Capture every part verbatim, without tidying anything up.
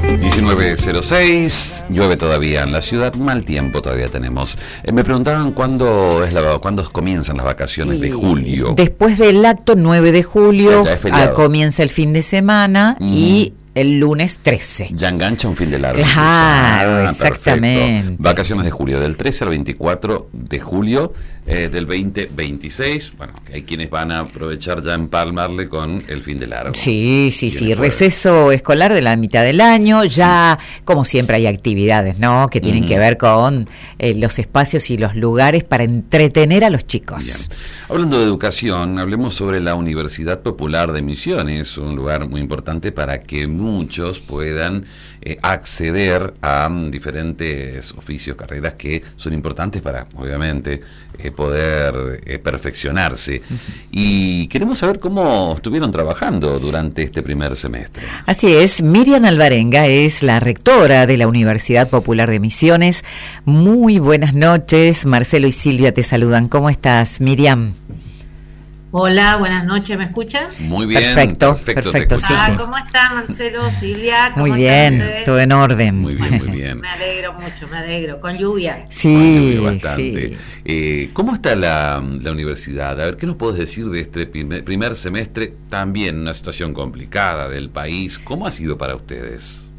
diecinueve cero seis, llueve todavía en la ciudad, mal tiempo todavía tenemos. Eh, me preguntaban cuándo es la, cuándo comienzan las vacaciones y de julio. Después del acto nueve de julio, ya, ya ah, comienza el fin de semana mm. y el lunes trece. Ya engancha un fin de largo. Claro, ah, exactamente. Perfecto. Vacaciones de julio, del trece al veinticuatro de julio eh, del veinte veintiséis. Bueno, hay quienes van a aprovechar ya empalmarle con el fin de largo. Sí, sí, sí. Receso escolar de la mitad del año. Ya, sí. Como siempre, hay actividades, ¿no? Que tienen uh-huh. que ver con eh, los espacios y los lugares para entretener a los chicos. Bien. Hablando de educación, hablemos sobre la Universidad Popular de Misiones, un lugar muy importante para que muchos puedan eh, acceder a um, diferentes oficios, carreras que son importantes para, obviamente, eh, poder eh, perfeccionarse. Uh-huh. Y queremos saber cómo estuvieron trabajando durante este primer semestre. Así es, Miriam Alvarenga es la rectora de la Universidad Popular de Misiones. Muy buenas noches, Marcelo y Silvia te saludan. ¿Cómo estás, Miriam? Hola, buenas noches, ¿me escuchan? Muy bien. Perfecto, perfecto, perfecto sí, ah, sí. ¿Cómo están, Marcelo, Silvia? ¿Cómo muy bien, todo en orden. Muy bien, muy bien. Me alegro mucho, me alegro. Con lluvia. Sí, Con lluvia bastante. sí. Eh, ¿Cómo está la, la universidad? A ver, ¿qué nos puedes decir de este primer, primer semestre? También una situación complicada del país. ¿Cómo ha sido para ustedes?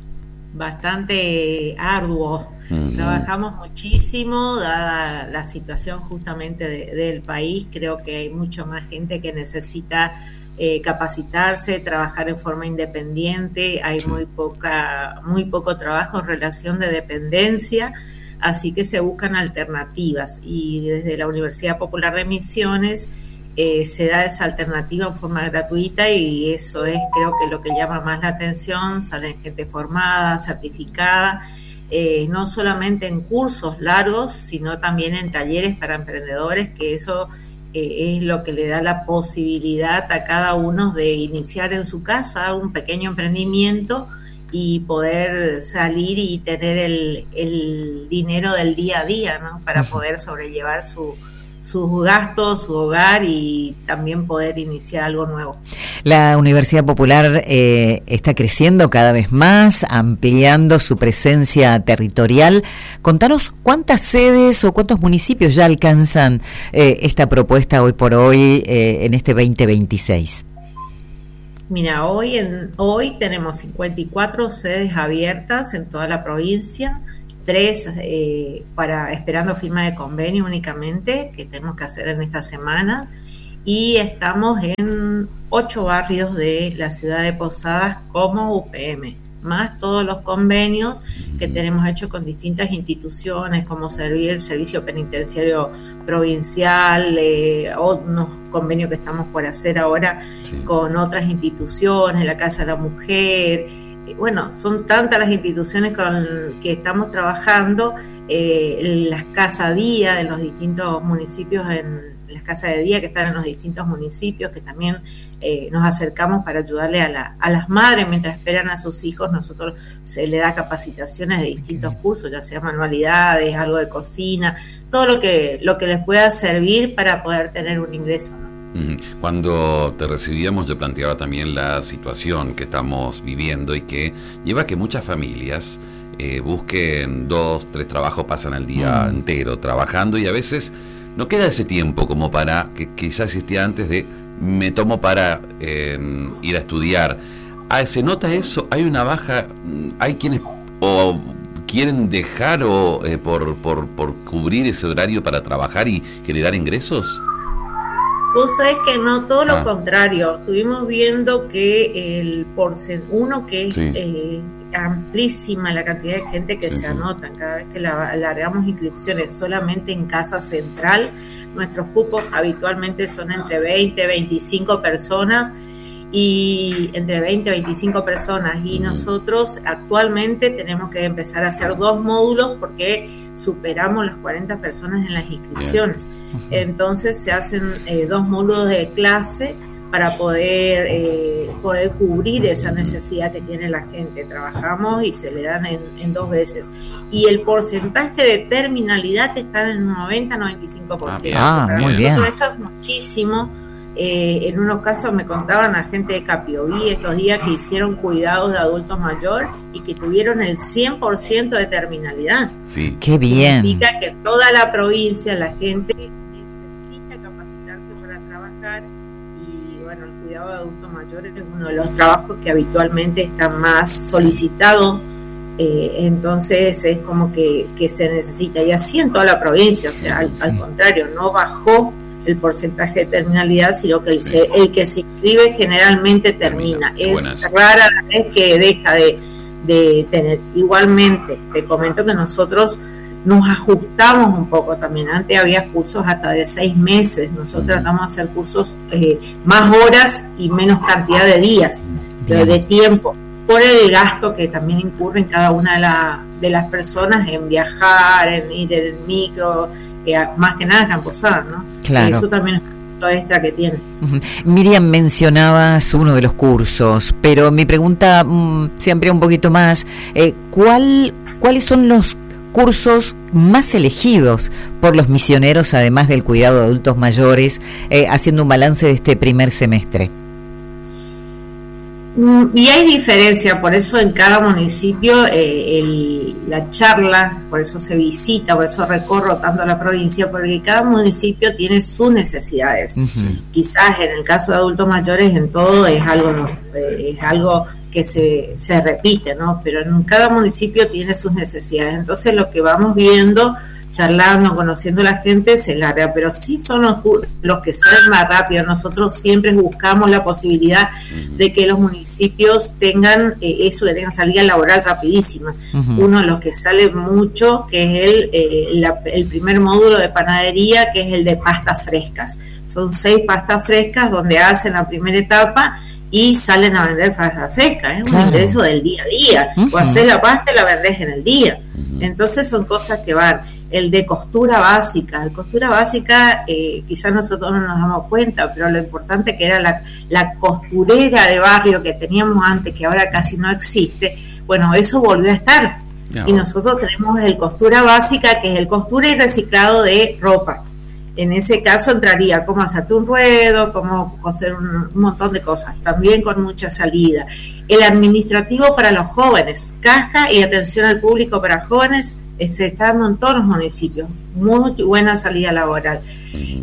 Bastante arduo. Uh-huh. Trabajamos muchísimo, dada la situación justamente de, del país. Creo que hay mucha más gente que necesita eh, capacitarse, trabajar en forma independiente. Hay sí. muy poca, muy poco trabajo en relación de dependencia, así que se buscan alternativas. Y desde la Universidad Popular de Misiones eh, se da esa alternativa en forma gratuita, y eso es, creo que lo que llama más la atención. Salen gente formada, certificada. Eh, no solamente en cursos largos, sino también en talleres para emprendedores, que eso eh, es lo que le da la posibilidad a cada uno de iniciar en su casa un pequeño emprendimiento y poder salir y tener el, el dinero del día a día, ¿no? Para poder sobrellevar su sus gastos, su hogar, y también poder iniciar algo nuevo. La Universidad Popular eh, está creciendo cada vez más, ampliando su presencia territorial. Contanos cuántas sedes o cuántos municipios ya alcanzan eh, esta propuesta hoy por hoy eh, en este veinte veintiséis. Mira, hoy, en, hoy tenemos cincuenta y cuatro sedes abiertas en toda la provincia. Tres eh, para esperando firma de convenio únicamente, que tenemos que hacer en esta semana, y estamos en ocho barrios de la ciudad de Posadas como U P M, más todos los convenios que tenemos hechos con distintas instituciones, como servir el Servicio Penitenciario Provincial, eh, unos convenios que estamos por hacer ahora sí. con otras instituciones, la Casa de la Mujer. Bueno, son tantas las instituciones con que estamos trabajando, eh, las casas día en los distintos municipios, en las casas de día que están en los distintos municipios, que también eh, nos acercamos para ayudarle a, la, a las madres mientras esperan a sus hijos. Nosotros se le da capacitaciones de distintos cursos, ya sea manualidades, algo de cocina, todo lo que, lo que les pueda servir para poder tener un ingreso, ¿no? Cuando te recibíamos yo planteaba también la situación que estamos viviendo y que lleva a que muchas familias eh, busquen dos, tres trabajos, pasan el día mm. entero trabajando, y a veces no queda ese tiempo como para, que quizás existía antes, de me tomo para eh, ir a estudiar. Ah, ¿se nota eso? ¿Hay una baja? ¿Hay quienes o quieren dejar o eh, por, por, por cubrir ese horario para trabajar y generar ingresos? Vos sabés que no, todo lo ah. contrario. Estuvimos viendo que el porcentaje, uno que es sí. eh, amplísima la cantidad de gente que sí, se anotan cada vez que la, largamos inscripciones solamente en Casa Central. Nuestros cupos habitualmente son entre veinte, veinticinco personas, y entre veinte, veinticinco personas, y nosotros actualmente tenemos que empezar a hacer dos módulos porque superamos las cuarenta personas en las inscripciones. Entonces se hacen eh, dos módulos de clase para poder eh, poder cubrir esa necesidad que tiene la gente. Trabajamos y se le dan en, en dos veces, y el porcentaje de terminalidad está en el noventa a noventa y cinco por ciento. Ah, muy bien. Eso es muchísimo. Eh, en unos casos me contaban a gente de Capiobí estos días que hicieron cuidados de adultos mayores y que tuvieron el cien por ciento de terminalidad. Sí. Qué bien. Significa que toda la provincia, la gente necesita capacitarse para trabajar y bueno, el cuidado de adultos mayores es uno de los trabajos que habitualmente está más solicitado. Eh, entonces es como que, que se necesita, y así en toda la provincia, o sea, al, Sí. al contrario, no bajó el porcentaje de terminalidad, sino que el, Sí. se, el que se inscribe generalmente termina. Termina. Buena Es eso. rara la vez que deja de, de tener. Igualmente, te comento que nosotros nos ajustamos un poco también. Antes había cursos hasta de seis meses, nosotros Mm. tratamos de hacer cursos eh, más horas y menos cantidad de días, de, Bien. de tiempo, por el gasto que también incurre en cada una de, la, de las personas en viajar, en ir en el micro, eh, más que nada en Posadas, ¿no? Claro. Eso también es un punto extra que tiene. Ujú. Miriam, mencionabas uno de los cursos, pero mi pregunta mm, se amplía un poquito más. Eh, ¿cuál, ¿Cuáles son los cursos más elegidos por los misioneros, además del cuidado de adultos mayores, eh, haciendo un balance de este primer semestre? Y hay diferencia, por eso en cada municipio eh, el, la charla, por eso se visita, por eso recorro tanto la provincia, porque cada municipio tiene sus necesidades. Uh-huh. Quizás en el caso de adultos mayores en todo es algo eh, es algo que se, se repite, ¿no? Pero en cada municipio tiene sus necesidades. Entonces lo que vamos viendo, charlando, conociendo a la gente, es el área, pero sí son los, los que salen más rápido. Nosotros siempre buscamos la posibilidad de que los municipios tengan eh, eso, que tengan salida laboral rapidísima. Uh-huh. Uno de los que sale mucho, que es el, eh, la, el primer módulo de panadería, que es el de pastas frescas. Son seis pastas frescas donde hacen la primera etapa y salen a vender pasta fresca, es ¿eh? Claro. Un ingreso del día a día. Uh-huh. O hacer la pasta y la vendés en el día. Uh-huh. Entonces son cosas que van. El de costura básica, el costura básica eh, quizás nosotros no nos damos cuenta, pero lo importante que era la, la costurera de barrio que teníamos antes, que ahora casi no existe, bueno, eso volvió a estar. Yeah. Y nosotros tenemos el costura básica, que es el costura y reciclado de ropa. En ese caso entraría cómo hacerte un ruedo, cómo coser un, un montón de cosas, también con mucha salida. El administrativo para los jóvenes, caja y atención al público para jóvenes, se está dando en todos los municipios, muy buena salida laboral. Uh-huh.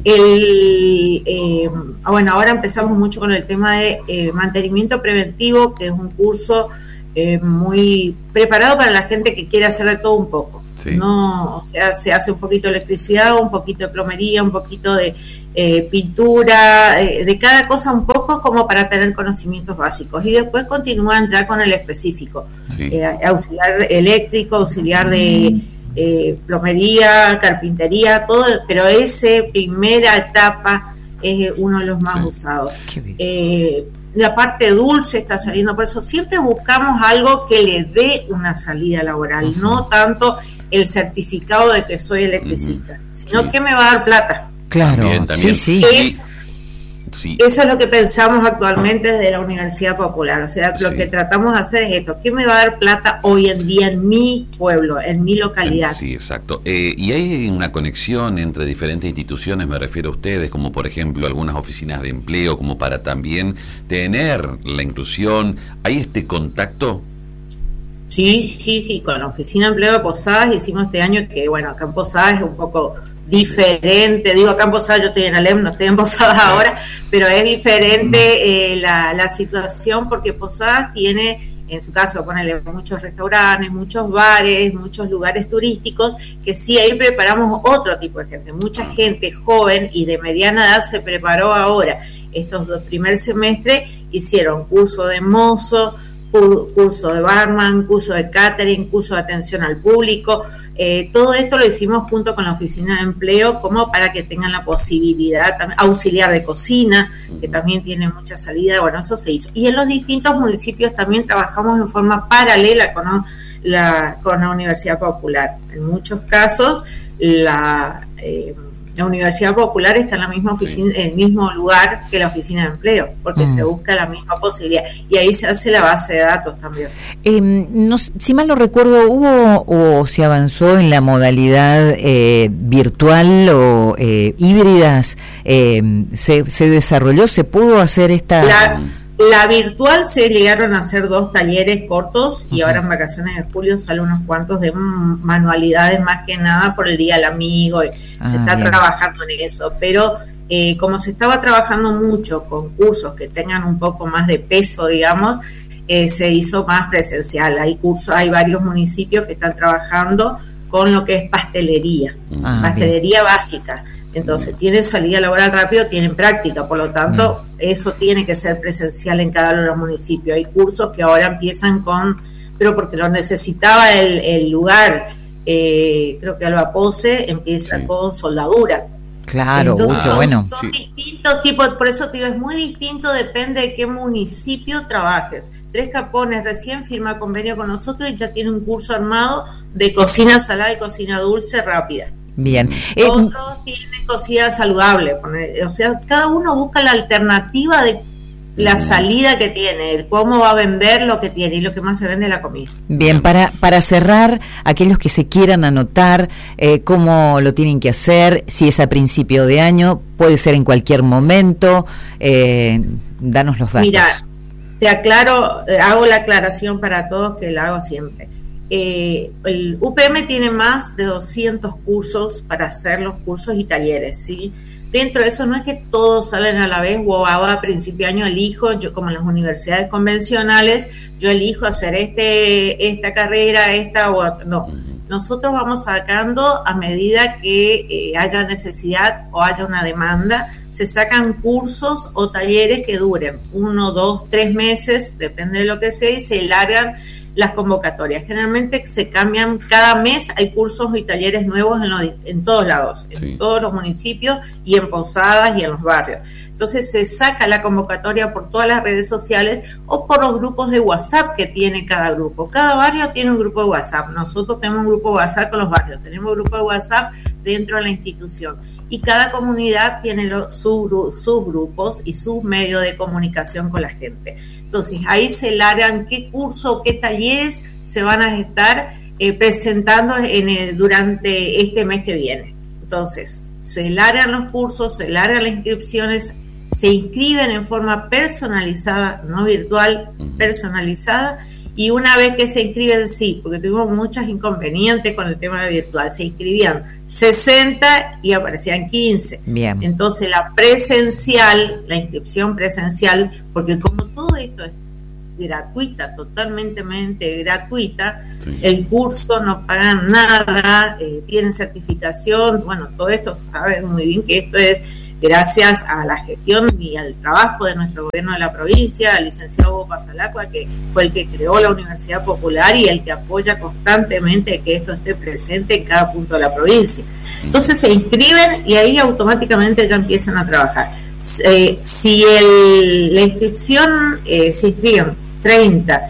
El, eh, bueno, ahora empezamos mucho con el tema de eh, mantenimiento preventivo, que es un curso eh, muy preparado para la gente que quiere hacer de todo un poco. Sí. No, o sea, se hace un poquito de electricidad, un poquito de plomería, un poquito de eh, pintura, eh, de cada cosa un poco, como para tener conocimientos básicos. Y después continúan ya con el específico, sí. eh, auxiliar eléctrico, auxiliar de eh, plomería, carpintería, todo, pero esa primera etapa es uno de los más sí. usados. Eh, la parte dulce está saliendo, por eso siempre buscamos algo que le dé una salida laboral, uh-huh. no tanto el certificado de que soy electricista, uh-huh. sino sí. que me va a dar plata. Claro, también, también. sí, sí. Es, sí. Eso es lo que pensamos actualmente desde la Universidad Popular, o sea, lo sí. que tratamos de hacer es esto, ¿qué me va a dar plata hoy en día en mi pueblo, en mi localidad? Sí, exacto. Eh, y hay una conexión entre diferentes instituciones, me refiero a ustedes, como por ejemplo algunas oficinas de empleo, como para también tener la inclusión, ¿hay este contacto? Sí, sí, sí, con la Oficina de Empleo de Posadas hicimos este año que, bueno, acá en Posadas es un poco diferente, digo acá en Posadas, yo estoy en Alem, no estoy en Posadas ahora, pero es diferente eh, la, la situación porque Posadas tiene, en su caso, ponele muchos restaurantes, muchos bares, muchos lugares turísticos, que sí, ahí preparamos otro tipo de gente, mucha gente joven y de mediana edad se preparó ahora, estos dos primer semestre hicieron curso de mozo, curso de barman, curso de catering, curso de atención al público, eh, todo esto lo hicimos junto con la Oficina de Empleo como para que tengan la posibilidad, también, auxiliar de cocina, que también tiene mucha salida, bueno, eso se hizo. Y en los distintos municipios también trabajamos en forma paralela con la, con la Universidad Popular. En muchos casos, la... Eh, la Universidad Popular está en la misma oficina, sí. el mismo lugar que la oficina de empleo, porque mm. se busca la misma posibilidad. Y ahí se hace la base de datos también. Eh, no, si mal no recuerdo, ¿hubo o se avanzó en la modalidad eh, virtual o eh, híbridas? Eh, se, ¿Se desarrolló? ¿Se pudo hacer esta...? La, la virtual se llegaron a hacer dos talleres cortos y uh-huh. ahora en vacaciones de julio salen unos cuantos de manualidades, más que nada por el Día del Amigo, y ah, se está bien. trabajando en eso, pero eh, como se estaba trabajando mucho con cursos que tengan un poco más de peso, digamos, eh, se hizo más presencial. Hay cursos, hay varios municipios que están trabajando con lo que es pastelería, ah, pastelería bien. básica. Entonces, tienen salida laboral rápido, tienen práctica, por lo tanto, mm. eso tiene que ser presencial en cada uno de los municipios. Hay cursos que ahora empiezan con, pero porque lo necesitaba el, el lugar, eh, creo que Alba Pose empieza sí. con soldadura. Claro, Entonces, mucho son, bueno. Son Sí. distintos tipos, por eso te digo, es muy distinto, depende de qué municipio trabajes. Tres Capones recién firma convenio con nosotros y ya tiene un curso armado de cocina salada y cocina dulce rápida. Bien. Otros eh, tienen cocina saludable, o sea, cada uno busca la alternativa de la salida que tiene, el cómo va a vender lo que tiene y lo que más se vende es la comida. Bien, para para cerrar, aquellos que se quieran anotar, eh, cómo lo tienen que hacer, si es a principio de año, puede ser en cualquier momento, eh, danos los datos. Mira, te aclaro, eh, hago la aclaración para todos que la hago siempre. Eh, el U P M tiene más de doscientos cursos para hacer los cursos y talleres, ¿sí? Dentro de eso no es que todos salen a la vez o ahora a principio de año elijo, yo como en las universidades convencionales, yo elijo hacer este esta carrera, esta o otra, no. Nosotros vamos sacando a medida que eh, haya necesidad o haya una demanda, se sacan cursos o talleres que duren uno, dos, tres meses, depende de lo que sea, y se largan las convocatorias. Generalmente se cambian cada mes, hay cursos y talleres nuevos en, lo, en todos lados, en sí. todos los municipios y en posadas y en los barrios. Entonces se saca la convocatoria por todas las redes sociales o por los grupos de WhatsApp que tiene cada grupo. Cada barrio tiene un grupo de WhatsApp. Nosotros tenemos un grupo de WhatsApp con los barrios, tenemos un grupo de WhatsApp dentro de la institución. Y cada comunidad tiene los, sus, sus grupos y sus medios de comunicación con la gente. Entonces, ahí se largan qué curso o qué talleres se van a estar eh, presentando en el, durante este mes que viene. Entonces, se largan los cursos, se largan las inscripciones, se inscriben en forma personalizada, no virtual, personalizada, y una vez que se inscriben, sí, porque tuvimos muchos inconvenientes con el tema de virtual, se inscribían sesenta y aparecían quince. Bien. Entonces la presencial, la inscripción presencial, porque como todo esto es gratuita, totalmente gratuita, sí. el curso no pagan nada, eh, tienen certificación, bueno, todo esto saben muy bien que esto es gracias a la gestión y al trabajo de nuestro gobierno de la provincia, al licenciado Hugo Pasalacqua, que fue el que creó la Universidad Popular y el que apoya constantemente que esto esté presente en cada punto de la provincia. Entonces se inscriben y ahí automáticamente ya empiezan a trabajar. Eh, si el, la inscripción eh, se inscriben treinta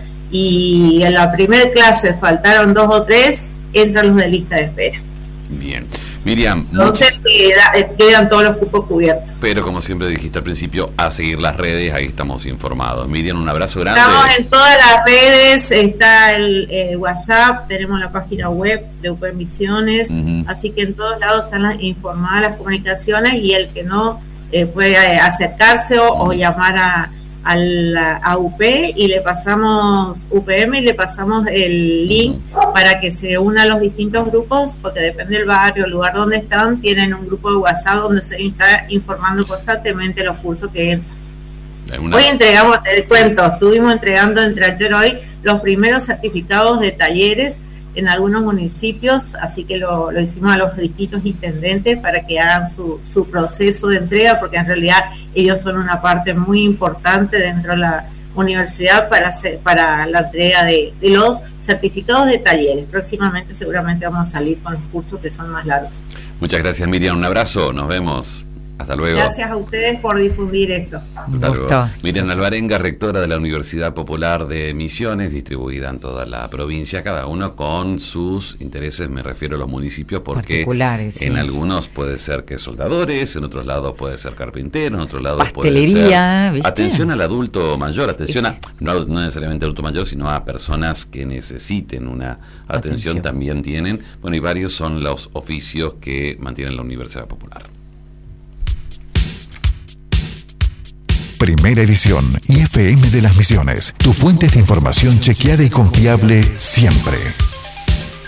y en la primera clase faltaron dos o tres, entran los de lista de espera. Bien. Miriam, entonces queda, quedan todos los cupos cubiertos. Pero como siempre dijiste al principio, a seguir las redes, ahí estamos informados. Miriam, un abrazo grande. Estamos en todas las redes, está el eh, WhatsApp, tenemos la página web de U P M Misiones, uh-huh. así que en todos lados están las, informadas las comunicaciones y el que no eh, puede acercarse o, uh-huh. o llamar a A, la, a U P y le pasamos U P M y le pasamos el link para que se una a los distintos grupos, porque depende del barrio, el lugar donde están, tienen un grupo de WhatsApp donde se está informando constantemente los cursos que entran. Una... Hoy entregamos, te cuento, estuvimos entregando entre ayer y hoy los primeros certificados de talleres en algunos municipios, así que lo, lo hicimos a los distintos intendentes para que hagan su, su proceso de entrega, porque en realidad ellos son una parte muy importante dentro de la universidad para hacer, para la entrega de, de los certificados de talleres. Próximamente seguramente vamos a salir con los cursos que son más largos. Muchas gracias, Miriam, un abrazo, nos vemos. Hasta luego. Gracias a ustedes por difundir esto. Hasta luego. Miriam Alvarenga, rectora de la Universidad Popular de Misiones, distribuida en toda la provincia, cada uno con sus intereses, me refiero a los municipios, porque en sí. algunos puede ser que soldadores, en otros lados puede ser carpintero, en otros lados pastelería, puede ser ¿viste? Atención al adulto mayor, atención a, no, no necesariamente adulto mayor, sino a personas que necesiten una atención, atención también tienen. Bueno, y varios son los oficios que mantienen la Universidad Popular. Primera edición I F M de las Misiones, tu fuente de información chequeada y confiable siempre.